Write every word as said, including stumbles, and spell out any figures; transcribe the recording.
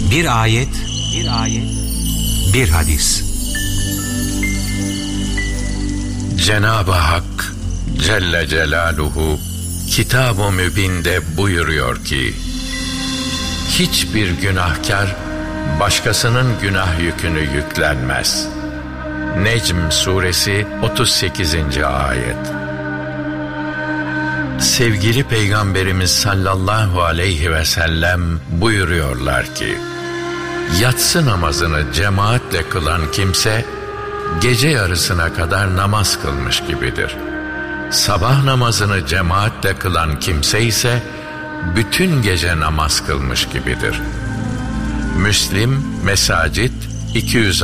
Bir ayet, bir ayet, bir hadis. Cenab-ı Hak Celle Celaluhu Kitab-ı Mübin'de buyuruyor ki, hiçbir günahkar başkasının günah yükünü yüklenmez. Necm suresi otuz sekizinci ayet. Sevgili Peygamberimiz sallallahu aleyhi ve sellem buyuruyorlar ki, yatsı namazını cemaatle kılan kimse gece yarısına kadar namaz kılmış gibidir. Sabah namazını cemaatle kılan kimse ise bütün gece namaz kılmış gibidir. Müslim Mesacit iki yüz